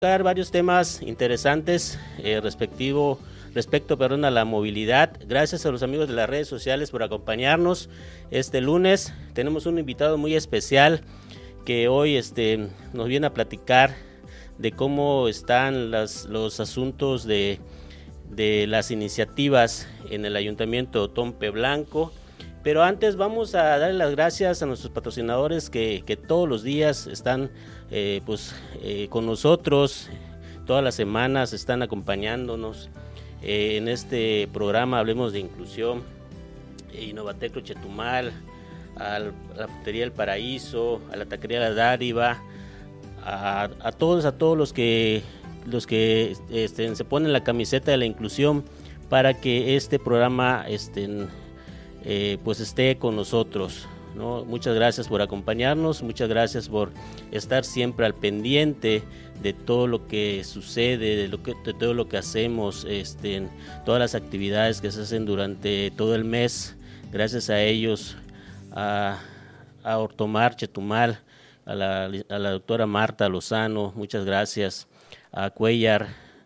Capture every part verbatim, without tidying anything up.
tocar varios temas interesantes eh, respectivo, respecto perdón, a la movilidad. Gracias a los amigos de las redes sociales por acompañarnos este lunes. Tenemos un invitado muy especial que hoy este, nos viene a platicar de cómo están las, los asuntos de, de las iniciativas en el Ayuntamiento de Otompe Blanco. Pero antes vamos a darle las gracias a nuestros patrocinadores que, que todos los días están eh, pues, eh, con nosotros, todas las semanas están acompañándonos eh, en este programa. Hablemos de inclusión, eh, Innovatecno Chetumal, a la Frutería El Paraíso, a la Taquería La Dáriva, a, a todos, a todos los que, los que este, se ponen la camiseta de la inclusión para que este programa estén Eh, pues esté con nosotros, ¿no? Muchas gracias por acompañarnos, muchas gracias por estar siempre al pendiente de todo lo que sucede, de, lo que, de todo lo que hacemos, este, en todas las actividades que se hacen durante todo el mes. Gracias a ellos, a, a Ortomar Chetumal, a la, a la doctora Marta Lozano, muchas gracias, a Cuellar,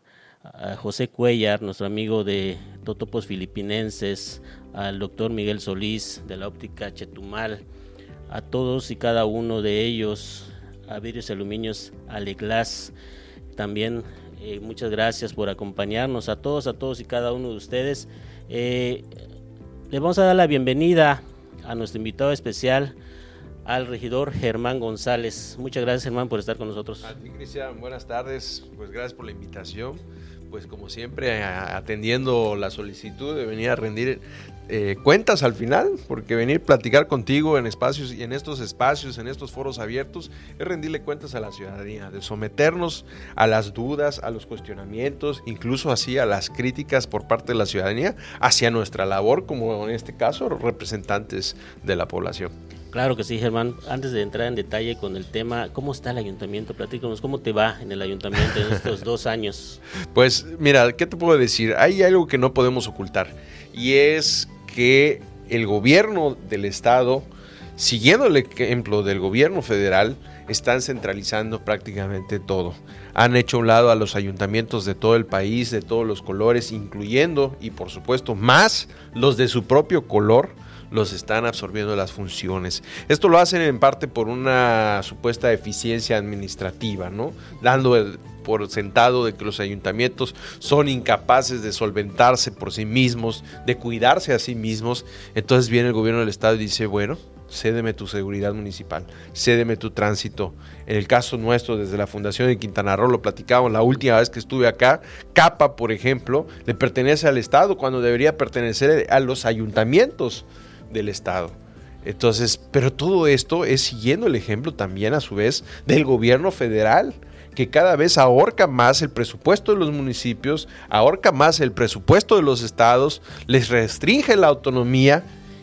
a José Cuellar, nuestro amigo de Totopos Filipinenses, al doctor Miguel Solís de la óptica Chetumal, a todos y cada uno de ellos, a Vidrios y Aluminios Aleglas, también eh, muchas gracias por acompañarnos, a todos, a todos y cada uno de ustedes. Eh, le vamos a dar la bienvenida a nuestro invitado especial, al regidor Germán González. Muchas gracias, Germán, por estar con nosotros. A ti, Cristian, buenas tardes, pues gracias por la invitación. Pues como siempre, atendiendo la solicitud de venir a rendir eh, cuentas al final, porque venir a platicar contigo en espacios y en estos espacios, en estos foros abiertos, es rendirle cuentas a la ciudadanía, de someternos a las dudas, a los cuestionamientos, incluso así a las críticas por parte de la ciudadanía hacia nuestra labor, como en este caso, representantes de la población. Claro que sí, Germán. Antes de entrar en detalle con el tema, ¿cómo está el ayuntamiento? Platícanos, ¿cómo te va en el ayuntamiento en estos dos años? Pues mira, ¿qué te puedo decir? Hay algo que no podemos ocultar y es que el gobierno del estado, siguiendo el ejemplo del gobierno federal, están centralizando prácticamente todo. Han hecho a un lado a los ayuntamientos de todo el país, de todos los colores, incluyendo y por supuesto más los de su propio color, los están absorbiendo las funciones. Esto lo hacen en parte por una supuesta eficiencia administrativa, ¿no? Dando el, por sentado de que los ayuntamientos son incapaces de solventarse por sí mismos, de cuidarse a sí mismos. Entonces viene el gobierno del estado y dice, bueno, cédeme tu seguridad municipal, cédeme tu tránsito. En el caso nuestro, desde la Fundación de Quintana Roo, lo platicamos la última vez que estuve acá, CAPA, por ejemplo, le pertenece al estado cuando debería pertenecer a los ayuntamientos del estado. Entonces, pero todo esto es siguiendo el ejemplo también a su vez del gobierno federal, que cada vez ahorca más el presupuesto de los municipios, ahorca más el presupuesto de los estados, les restringe la autonomía.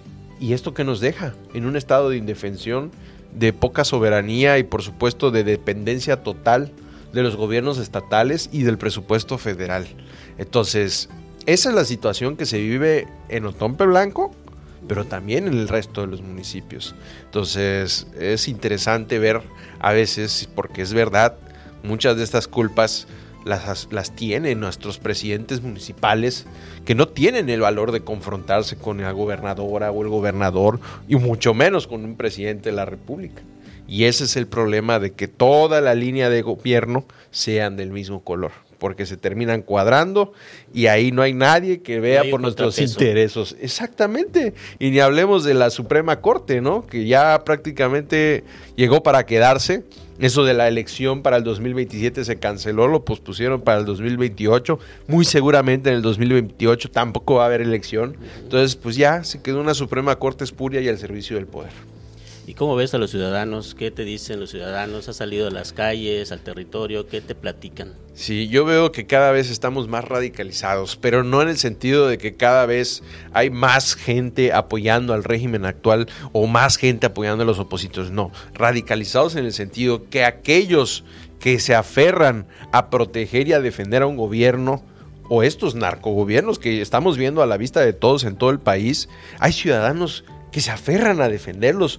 ¿Y esto qué nos deja? En un estado de indefensión, de poca soberanía y por supuesto de dependencia total de los gobiernos estatales y del presupuesto federal. Entonces, esa es la situación que se vive en Otompe Blanco, pero también en el resto de los municipios. Entonces es interesante ver a veces, porque es verdad, muchas de estas culpas las, las tienen nuestros presidentes municipales, que no tienen el valor de confrontarse con la gobernadora o el gobernador, y mucho menos con un presidente de la República. Y ese es el problema de que toda la línea de gobierno sean del mismo color, porque se terminan cuadrando y ahí no hay nadie que vea no por nuestros intereses. Exactamente. Y ni hablemos de la Suprema Corte, ¿no? Que ya prácticamente llegó para quedarse. Eso de la elección para el dos mil veintisiete se canceló, lo pospusieron para el dos mil veintiocho. Muy seguramente en el dos mil veintiocho tampoco va a haber elección. Entonces, pues ya se quedó una Suprema Corte espuria y al servicio del poder. ¿Y cómo ves a los ciudadanos? ¿Qué te dicen los ciudadanos? ¿Has salido a las calles, al territorio? ¿Qué te platican? Sí, yo veo que cada vez estamos más radicalizados, pero no en el sentido de que cada vez hay más gente apoyando al régimen actual o más gente apoyando a los opositores. No, radicalizados en el sentido que aquellos que se aferran a proteger y a defender a un gobierno, o estos narcogobiernos que estamos viendo a la vista de todos en todo el país, hay ciudadanos que se aferran a defenderlos,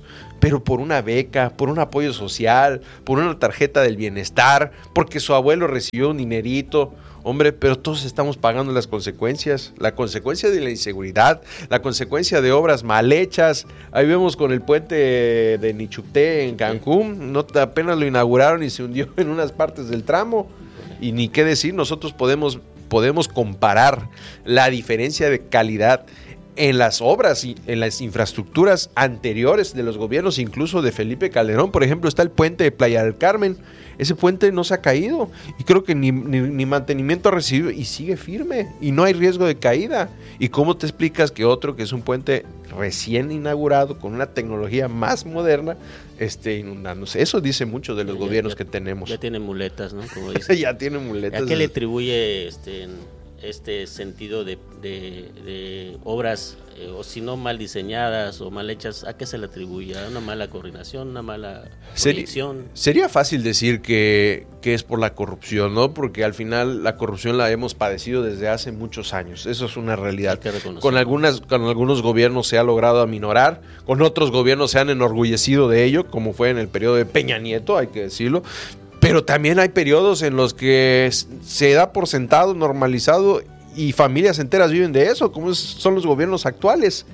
pero por una beca, por un apoyo social, por una tarjeta del bienestar, porque su abuelo recibió un dinerito. Hombre, pero todos estamos pagando las consecuencias, la consecuencia de la inseguridad, la consecuencia de obras mal hechas. Ahí vemos con el puente de Nichupté en Cancún, no apenas lo inauguraron y se hundió en unas partes del tramo. Y ni qué decir, nosotros podemos, podemos comparar la diferencia de calidad en las obras y en las infraestructuras anteriores de los gobiernos, incluso de Felipe Calderón. Por ejemplo, está el puente de Playa del Carmen. Ese puente no se ha caído y creo que ni, ni, ni mantenimiento ha recibido y sigue firme y no hay riesgo de caída. ¿Y cómo te explicas que otro, que es un puente recién inaugurado con una tecnología más moderna, esté inundándose? Eso dice mucho de los ya, gobiernos ya, que tenemos. Ya tiene muletas, ¿no? Como dice. Ya tiene muletas. ¿A qué le atribuye este, este sentido de, de, de obras, eh, o si no mal diseñadas o mal hechas? ¿A qué se le atribuye? ¿A una mala coordinación, una mala proyección? Sería, sería fácil decir que, que es por la corrupción, ¿no? Porque al final la corrupción la hemos padecido desde hace muchos años. Eso es una realidad. Con algunas, con algunos gobiernos se ha logrado aminorar, con otros gobiernos se han enorgullecido de ello, como fue en el periodo de Peña Nieto, hay que decirlo. Pero también hay periodos en los que se da por sentado, normalizado, y familias enteras viven de eso, como son los gobiernos actuales.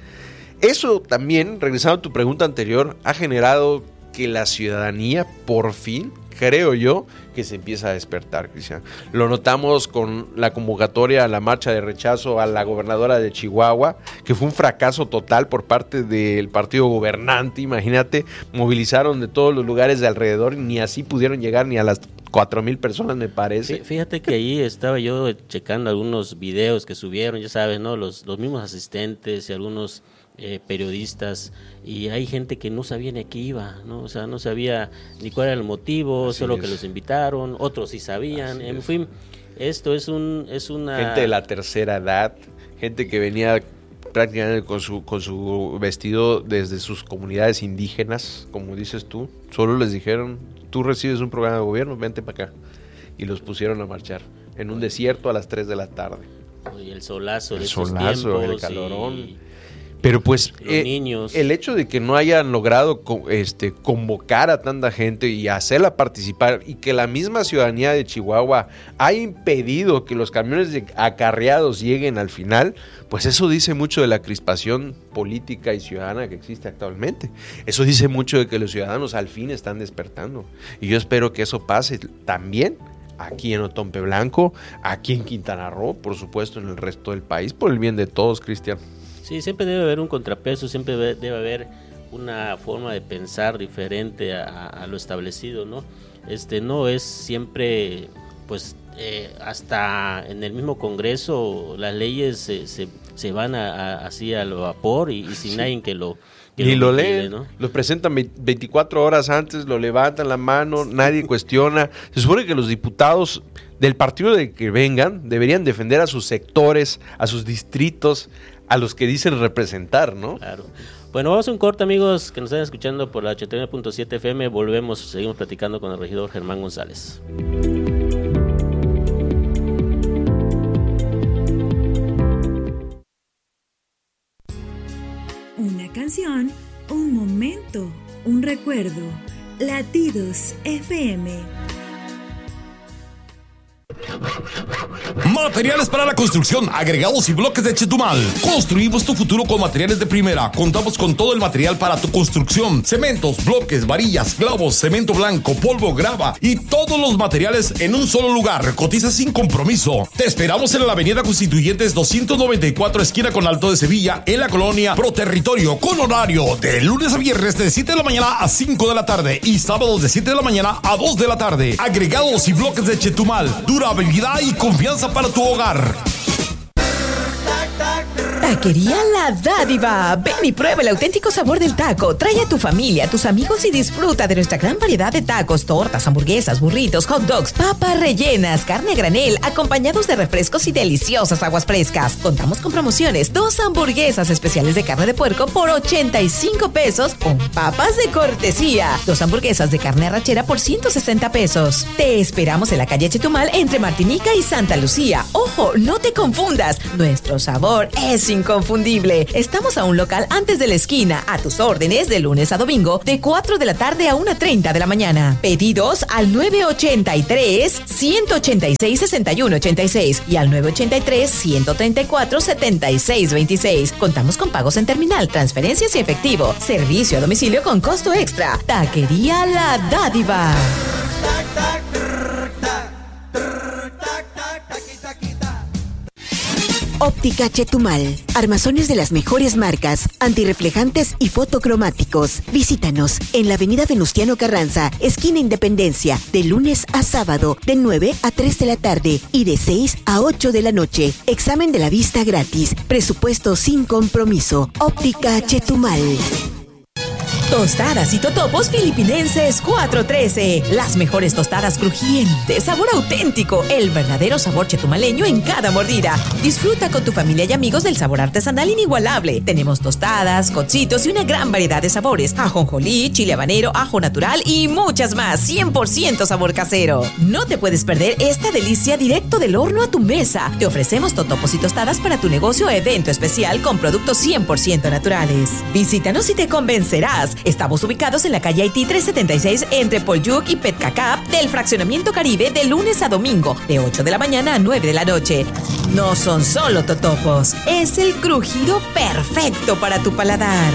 Eso también, regresando a tu pregunta anterior, ha generado que la ciudadanía, por fin, creo yo, que se empieza a despertar, Cristian. Lo notamos con la convocatoria a la marcha de rechazo a la gobernadora de Chihuahua, que fue un fracaso total por parte del partido gobernante. Imagínate, movilizaron de todos los lugares de alrededor y ni así pudieron llegar ni a las cuatro mil personas, me parece. Fíjate que ahí estaba yo checando algunos videos que subieron, ya sabes, ¿no? Los, los mismos asistentes y algunos eh, periodistas, y hay gente que no sabía ni a qué iba, ¿no? O sea, no sabía ni cuál era el motivo, Así solo es. que los invitaron, otros sí sabían, Así en es. fin, esto es un es una... Gente de la tercera edad, gente que venía prácticamente con su, con su vestido desde sus comunidades indígenas, como dices tú, solo les dijeron, tú recibes un programa de gobierno, vente para acá, y los pusieron a marchar en un desierto a las tres de la tarde. Y el solazo el de solazo, esos tiempos, el calorón. Y... Pero pues eh, niños. el hecho de que no hayan logrado este, convocar a tanta gente y hacerla participar, y que la misma ciudadanía de Chihuahua ha impedido que los camiones de acarreados lleguen al final, pues eso dice mucho de la crispación política y ciudadana que existe actualmente. Eso dice mucho de que los ciudadanos al fin están despertando, y yo espero que eso pase también aquí en Otompe Blanco, aquí en Quintana Roo, por supuesto en el resto del país, por el bien de todos, Cristian. Sí, siempre debe haber un contrapeso, siempre debe haber una forma de pensar diferente a, a lo establecido, ¿no? Este no es siempre, pues, eh, hasta en el mismo Congreso las leyes se, se, se van a, a, así a lo vapor y, y sin sí. nadie que lo que Ni lo, lo vigile, leen, ¿no? Lo presentan veinticuatro horas antes, lo levantan la mano, nadie cuestiona. Se supone que los diputados del partido de que vengan deberían defender a sus sectores, a sus distritos, a los que dicen representar, ¿no? Claro. Bueno, vamos a un corte, amigos, que nos están escuchando por la ochenta y nueve punto siete F M. Volvemos, seguimos platicando con el regidor Germán González. Una canción, un momento, un recuerdo. Latidos F M. Materiales para la construcción, agregados y bloques de Chetumal. Construimos tu futuro con materiales de primera. Contamos con todo el material para tu construcción: cementos, bloques, varillas, clavos, cemento blanco, polvo, grava y todos los materiales en un solo lugar. Cotiza sin compromiso. Te esperamos en la avenida Constituyentes doscientos noventa y cuatro, esquina con Alto de Sevilla, en la colonia Pro Territorio, con horario de lunes a viernes de siete de la mañana a cinco de la tarde y sábados de siete de la mañana a dos de la tarde. Agregados y bloques de Chetumal. Durabilidad y confianza para tu hogar. Taquería La Dádiva. Ven y prueba el auténtico sabor del taco. Trae a tu familia, a tus amigos y disfruta de nuestra gran variedad de tacos, tortas, hamburguesas, burritos, hot dogs, papas rellenas, carne a granel, acompañados de refrescos y deliciosas aguas frescas. Contamos con promociones: dos hamburguesas especiales de carne de puerco por ochenta y cinco pesos con papas de cortesía. Dos hamburguesas de carne arrachera por ciento sesenta pesos. Te esperamos en la calle Chetumal entre Martinica y Santa Lucía. Ojo, no te confundas. Nuestro sabor es increíble. inconfundible. Estamos a un local antes de la esquina, a tus órdenes de lunes a domingo, de cuatro de la tarde a una treinta de la mañana. Pedidos al nueve ochenta y tres, ciento ochenta y seis, sesenta y uno ochenta y seis y al nueve ochenta y tres, ciento treinta y cuatro, setenta y seis veintiséis. Contamos con pagos en terminal, transferencias y efectivo. Servicio a domicilio con costo extra. Taquería La Dádiva. Óptica Chetumal. Armazones de las mejores marcas, antirreflejantes y fotocromáticos. Visítanos en la avenida Venustiano Carranza, esquina Independencia, de lunes a sábado, de nueve a tres de la tarde y de seis a ocho de la noche. Examen de la vista gratis. Presupuesto sin compromiso. Óptica Chetumal. Tostadas y totopos filipinenses cuatro trece. Las mejores tostadas crujientes, sabor auténtico, el verdadero sabor chetumaleño en cada mordida. Disfruta con tu familia y amigos del sabor artesanal inigualable. Tenemos tostadas, cocitos y una gran variedad de sabores. Ajonjolí, chile habanero, ajo natural y muchas más. cien por ciento sabor casero. No te puedes perder esta delicia directo del horno a tu mesa. Te ofrecemos totopos y tostadas para tu negocio o evento especial con productos cien por ciento naturales. Visítanos y te convencerás. Estamos ubicados en la calle Haití trescientos setenta y seis entre Polyuk y Petcacap del Fraccionamiento Caribe de lunes a domingo, de ocho de la mañana a nueve de la noche. No son solo totopos, es el crujido perfecto para tu paladar.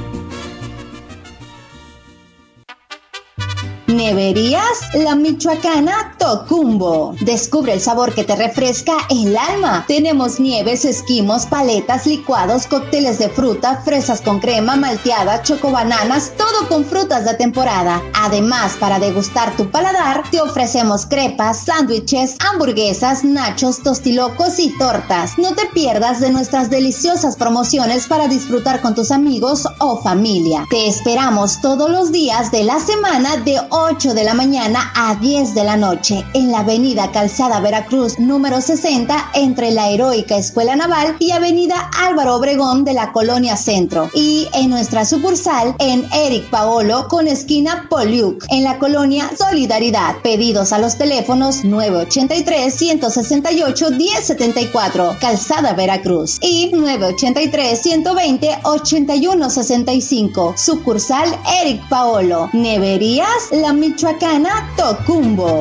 Neverías La Michoacana Tocumbo. Descubre el sabor que te refresca el alma. Tenemos nieves, esquimos, paletas, licuados, cócteles de fruta, fresas con crema, malteada, chocobananas, todo con frutas de temporada. Además, para degustar tu paladar, te ofrecemos crepas, sándwiches, hamburguesas, nachos, tostilocos y tortas. No te pierdas de nuestras deliciosas promociones para disfrutar con tus amigos o familia. Te esperamos todos los días de la semana de ocho de la mañana a diez de la noche en la avenida Calzada Veracruz número sesenta entre la Heroica Escuela Naval y avenida Álvaro Obregón de la Colonia Centro, y en nuestra sucursal en Eric Paolo con esquina Polyuk en la Colonia Solidaridad. Pedidos a los teléfonos nueve ochenta y tres, ciento sesenta y ocho, diez setenta y cuatro Calzada Veracruz y nueve ochenta y tres, ciento veinte, ochenta y uno sesenta y cinco sucursal Eric Paolo. Neverías La Michoacana Tocumbo.